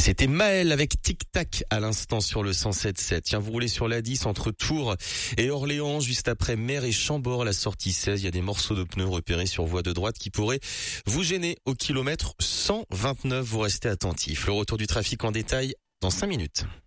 C'était Maël avec Tic Tac à l'instant sur le 107.7. Tiens, vous roulez sur la 10 entre Tours et Orléans, juste après Mer et Chambord, la sortie 16. Il y a des morceaux de pneus repérés sur voie de droite qui pourraient vous gêner au kilomètre 129. Vous restez attentifs. Le retour du trafic en détail dans 5 minutes.